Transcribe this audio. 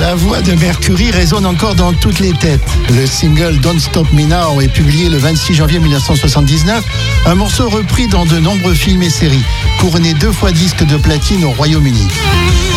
La voix de Mercury résonne encore dans toutes les têtes. Le single Don't Stop Me Now est publié le 26 janvier 1979, un morceau repris dans de nombreux films et séries, couronné 2 fois disque de platine au Royaume-Uni.